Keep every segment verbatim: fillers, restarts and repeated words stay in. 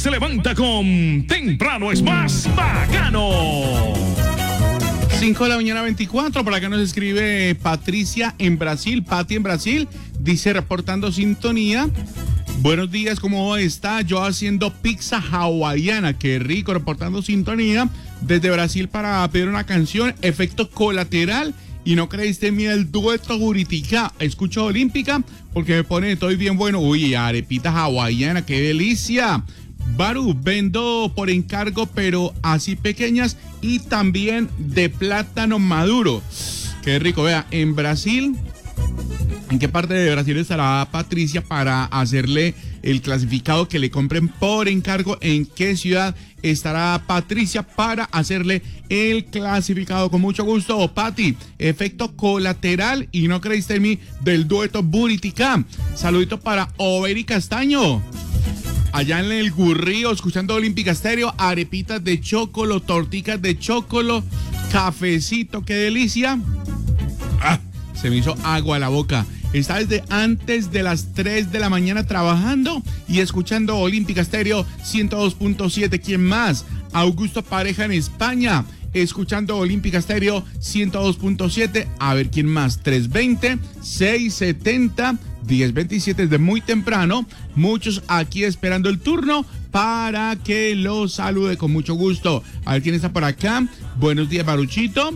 se levanta con Temprano es más bacano. cinco de la mañana veinticuatro, por acá nos escribe Patricia en Brasil, Pati en Brasil, dice reportando sintonía. Buenos días, ¿cómo está? Yo haciendo pizza hawaiana, qué rico, reportando sintonía desde Brasil para pedir una canción, Efecto Colateral. Y no creíste en mí el dueto Buritica. Escucho Olímpica porque me pone estoy bien bueno. Uy, arepita hawaiana, qué delicia. Baru, vendo por encargo, pero así pequeñas y también de plátano maduro. Qué rico, vea, en Brasil, ¿en qué parte de Brasil estará Patricia para hacerle el clasificado que le compren por encargo? ¿En qué ciudad estará Patricia para hacerle el clasificado? Con mucho gusto, Pati. Efecto Colateral y no creíste en mí del dueto Buritica. Saludito para Overi Castaño. Allá en el Gurrío, escuchando Olímpica Estéreo, arepitas de chocolo, torticas de chocolo, cafecito, qué delicia. Ah, se me hizo agua a la boca. Está desde antes de las tres de la mañana trabajando y escuchando Olímpica Estéreo ciento dos punto siete. ¿Quién más? Augusto Pareja en España, escuchando Olímpica Estéreo ciento dos punto siete. A ver, ¿quién más? tres veinte, seiscientos setenta, diez veintisiete desde muy temprano. Muchos aquí esperando el turno para que los salude con mucho gusto. A ver, ¿quién está por acá? Buenos días, Baruchito.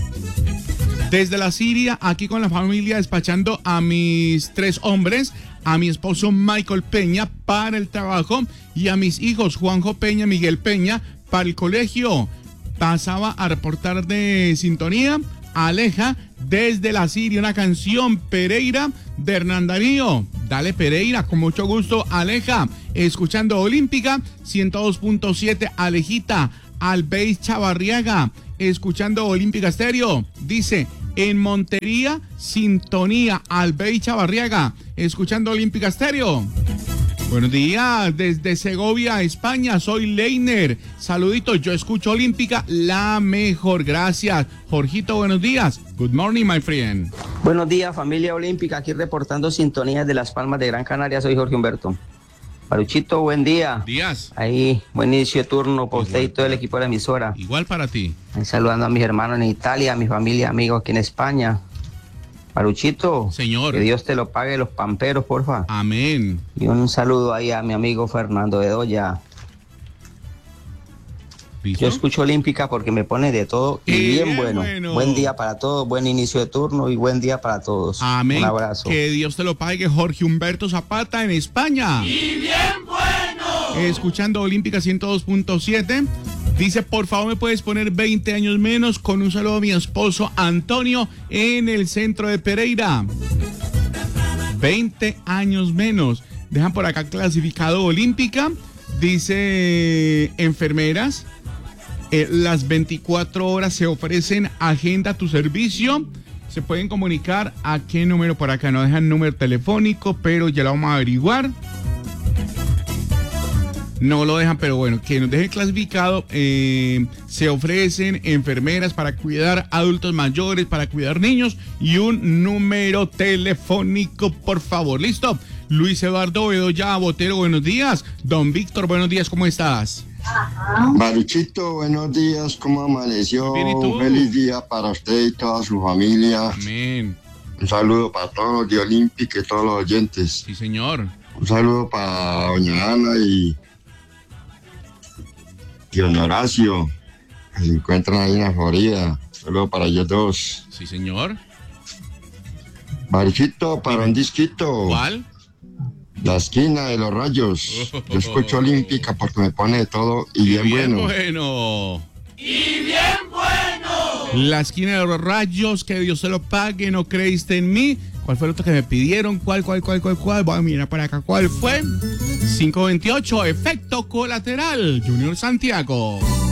Desde la Siria, aquí con la familia, despachando a mis tres hombres, a mi esposo Michael Peña para el trabajo y a mis hijos Juanjo Peña, Miguel Peña para el colegio. Pasaba a reportar de sintonía Aleja desde la Siria, una canción Pereira de Hernán Darío. Dale Pereira, con mucho gusto, Aleja. Escuchando Olímpica ciento dos punto siete, Alejita. Albeis Chavarriaga, escuchando Olímpica Estéreo. Dice, en Montería, sintonía, Albeis Chavarriaga, escuchando Olímpica Estéreo. Buenos días, desde Segovia, España, soy Leiner. Saluditos, yo escucho Olímpica, la mejor, gracias. Jorgito, buenos días. Good morning, my friend. Buenos días, familia Olímpica, aquí reportando sintonías de Las Palmas de Gran Canaria, soy Jorge Humberto. Baruchito, buen día. Días. Ahí, buen inicio de turno para usted y todo el equipo de la emisora. Igual para ti. Ahí saludando a mis hermanos en Italia, a mi familia, amigos aquí en España. Baruchito. Señor. Que Dios te lo pague los pamperos, porfa. Amén. Y un saludo ahí a mi amigo Fernando Bedoya. ¿Listo? Yo escucho Olímpica porque me pone de todo y bien, bien bueno. bueno. Buen día para todos, buen inicio de turno y buen día para todos. Amén. Un abrazo. Que Dios te lo pague, Jorge Humberto Zapata en España. Y bien bueno. Escuchando Olímpica ciento dos punto siete. Dice, por favor, ¿me puedes poner veinte años menos? Con un saludo a mi esposo Antonio en el centro de Pereira. veinte años menos. Dejan por acá clasificado Olímpica. Dice, enfermeras. Eh, las veinticuatro horas se ofrecen, agenda tu servicio. Se pueden comunicar a qué número por acá. No dejan número telefónico, pero ya lo vamos a averiguar. No lo dejan, pero bueno, que nos deje clasificado. Eh, se ofrecen enfermeras para cuidar adultos mayores, para cuidar niños y un número telefónico, por favor. ¿Listo? Luis Eduardo Bedoya Botero, buenos días. Don Víctor, buenos días, ¿cómo estás? Baruchito, buenos días, ¿cómo amaneció? Bien, ¿y tú? Un feliz día para usted y toda su familia. Amén. Un saludo para todos los de Olímpica y todos los oyentes. Sí, señor. Un saludo para doña Ana y, y don Horacio, que se encuentran ahí en la Florida. Un saludo para ellos dos. Sí, señor. Baruchito, para un disquito. ¿Cuál? La esquina de los rayos. Yo escucho Olímpica porque me pone de todo y bien, bien bueno. bueno. Y bien bueno. La esquina de los rayos, que Dios se lo pague, no creíste en mí. ¿Cuál fue el otro que me pidieron? ¿Cuál, cuál, cuál, cuál, cuál? Voy a mirar para acá. ¿Cuál fue? cinco veintiocho, Efecto Colateral, Junior Santiago.